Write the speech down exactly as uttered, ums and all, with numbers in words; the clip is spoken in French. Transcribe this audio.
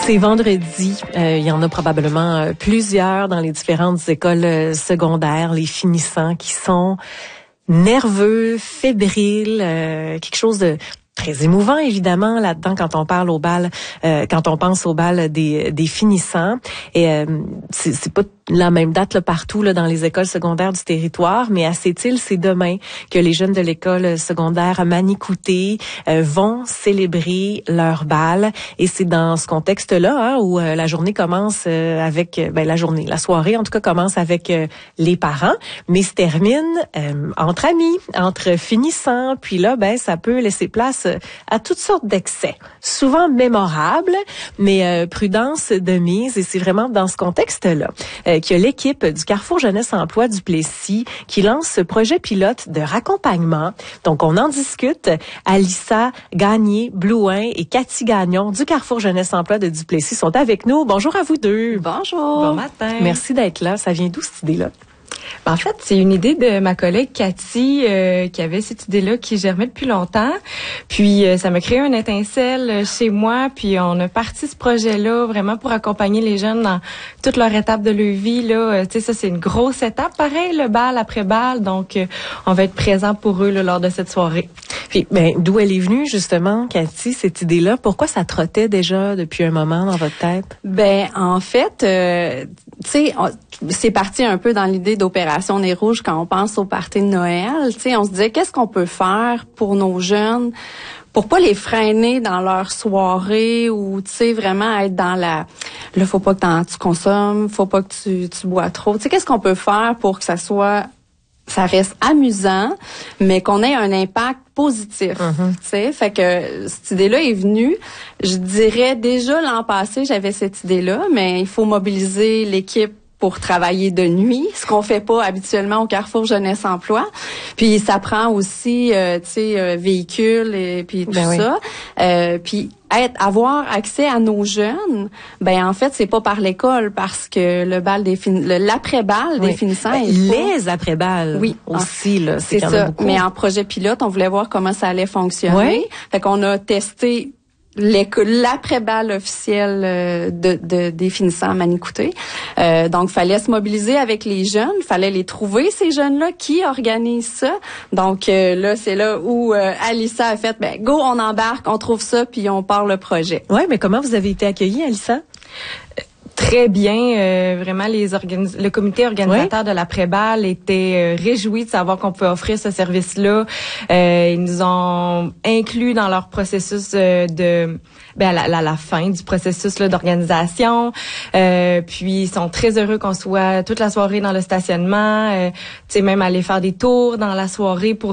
C'est vendredi. Euh, il y en a probablement euh, plusieurs dans les différentes écoles euh, secondaires, les finissants qui sont nerveux, fébriles, euh, quelque chose de très émouvant évidemment là-dedans quand on parle au bal, euh, quand on pense au bal des, des finissants. Et euh, c'est, c'est pas la même date là, partout là, dans les écoles secondaires du territoire, mais à Sept-Îles, c'est demain que les jeunes de l'école secondaire Manicouté euh, vont célébrer leur bal. Et c'est dans ce contexte-là hein, où euh, la journée commence euh, avec, ben la journée, la soirée en tout cas commence avec euh, les parents, mais se termine euh, entre amis, entre finissants. Puis là, ben ça peut laisser place à toutes sortes d'excès, souvent mémorables, mais euh, prudence de mise. Et c'est vraiment dans ce contexte-là euh, qu'il y a l'équipe du Carrefour Jeunesse Emploi du Plessis qui lance ce projet pilote de raccompagnement. Donc, on en discute. Alissa Gagné-Blouin et Cathy Gagnon du Carrefour Jeunesse Emploi de Duplessis sont avec nous. Bonjour à vous deux. Bonjour. Bon matin. Merci d'être là. Ça vient d'où cette idée-là? Ben, en fait, c'est une idée de ma collègue Cathy euh, qui avait cette idée-là qui germait depuis longtemps. Puis euh, ça m'a créé une étincelle chez moi. Puis on a parti ce projet-là vraiment pour accompagner les jeunes dans toutes leurs étapes de leur vie. Là, euh, tu sais, ça c'est une grosse étape. Pareil, le bal après bal. Donc euh, on va être présent pour eux là, lors de cette soirée. Puis, ben, d'où elle est venue justement, Cathy, cette idée-là? Pourquoi ça trottait déjà depuis un moment dans votre tête? Ben, en fait, euh, tu sais, c'est parti un peu dans l'idée d'Opération Nez Rouge quand on pense au party de Noël. Tu sais, on se disait qu'est-ce qu'on peut faire pour nos jeunes pour pas les freiner dans leur soirée ou, tu sais, vraiment être dans la... Là, faut pas que tu consommes, faut pas que tu, tu bois trop. Tu sais, qu'est-ce qu'on peut faire pour que ça soit... ça reste amusant, mais qu'on ait un impact positif, mm-hmm. tu sais. Fait que cette idée-là est venue. Je dirais déjà l'an passé, j'avais cette idée-là, mais il faut mobiliser l'équipe pour travailler de nuit, ce qu'on fait pas habituellement au Carrefour Jeunesse Emploi. Puis ça prend aussi, euh, tu sais, euh, véhicules et puis tout ben ça. Oui. Euh, puis être avoir accès à nos jeunes, ben en fait c'est pas par l'école parce que le bal des fin... le l'après-bal oui. des finissants ben, les pas... après-bals oui aussi là, c'est, c'est ça. Mais en projet pilote, on voulait voir comment ça allait fonctionner. Oui. Fait qu'on a testé l'après-bal officiel de, de des finissants à Manicouté. Euh, donc, fallait se mobiliser avec les jeunes, fallait les trouver ces jeunes-là qui organisent ça. Donc euh, là, c'est là où euh, Alissa a fait, ben go, on embarque, on trouve ça, puis on part le projet. Ouais, mais comment vous avez été accueillis, Alissa? Très bien, euh, vraiment les organis- le comité organisateur oui. de l'après-bal était euh, réjoui de savoir qu'on pouvait offrir ce service-là. Euh, ils nous ont inclus dans leur processus euh, de ben à la, la, la fin du processus là, d'organisation. Euh, puis ils sont très heureux qu'on soit toute la soirée dans le stationnement, euh, tu sais même aller faire des tours dans la soirée pour